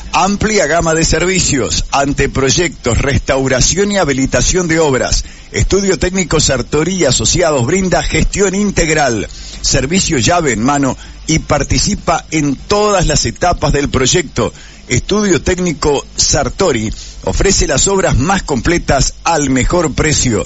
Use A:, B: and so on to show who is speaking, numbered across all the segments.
A: Amplia gama de servicios, anteproyectos, restauración y habilitación de obras. Estudio Técnico Sartori y Asociados brinda gestión integral, servicio llave en mano y participa en todas las etapas del proyecto. Estudio Técnico Sartori ofrece las obras más completas al mejor precio.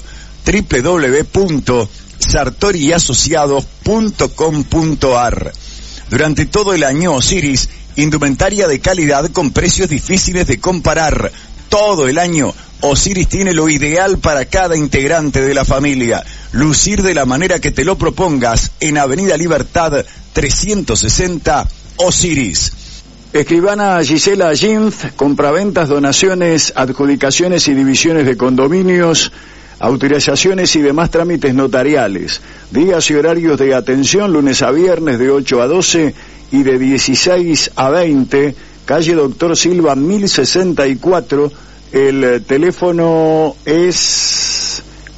A: www.sartoriasociados.com.ar. Durante todo el año, Osiris, indumentaria de calidad con precios difíciles de comparar. Todo el año, Osiris tiene lo ideal para cada integrante de la familia. Lucir de la manera que te lo propongas en Avenida Libertad 360, Osiris. Escribana Gisela Ginf, compraventas, donaciones, adjudicaciones y divisiones de condominios, autorizaciones y demás trámites notariales. Días y horarios de atención, lunes a viernes de 8 a 12 y de 16 a 20, calle Doctor Silva 1064, el teléfono es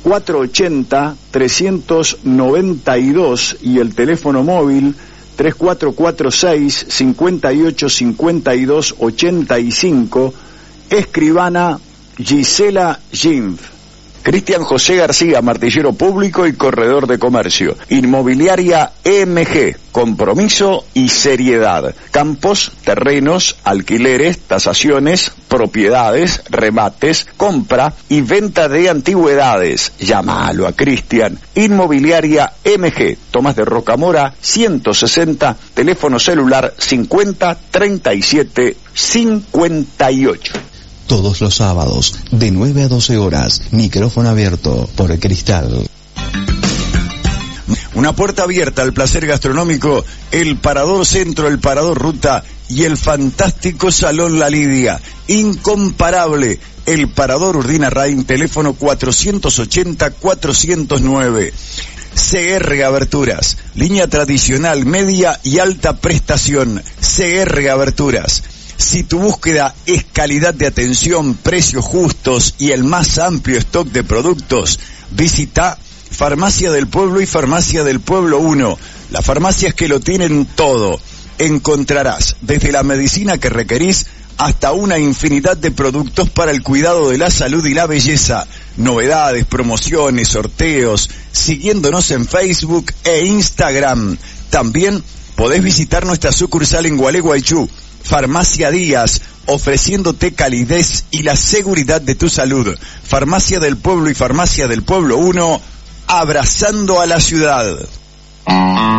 A: 480-392 y el teléfono móvil 3446-585285, escribana Gisela Ginf. Cristian José García, martillero público y corredor de comercio. Inmobiliaria EMG, compromiso y seriedad. Campos, terrenos, alquileres, tasaciones, propiedades, remates, compra y venta de antigüedades. Llámalo a Cristian. Inmobiliaria EMG, Tomás de Rocamora 160, teléfono celular 50 37 58.
B: Todos los sábados, de 9 a 12 horas, micrófono abierto por Cristal.
A: Una puerta abierta al placer gastronómico, el Parador Centro, el Parador Ruta y el fantástico Salón La Lidia. Incomparable, el Parador Urdinarrain, teléfono 480-409. CR Aberturas, línea tradicional, media y alta prestación. CR Aberturas. Si tu búsqueda es calidad de atención, precios justos y el más amplio stock de productos, visita Farmacia del Pueblo y Farmacia del Pueblo 1, las farmacias que lo tienen todo. Encontrarás desde la medicina que requerís hasta una infinidad de productos para el cuidado de la salud y la belleza. Novedades, promociones, sorteos, siguiéndonos en Facebook e Instagram. También podés visitar nuestra sucursal en Gualeguaychú, Farmacia Díaz, ofreciéndote calidez y la seguridad de tu salud. Farmacia del Pueblo y Farmacia del Pueblo 1, abrazando a la ciudad.